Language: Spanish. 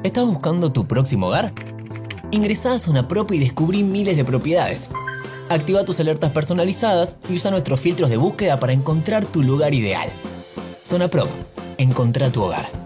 ¿Estás buscando tu próximo hogar? Ingresá a Zonaprop y descubrí miles de propiedades. Activa tus alertas personalizadas y usa nuestros filtros de búsqueda para encontrar tu lugar ideal. Zonaprop, encontrá tu hogar.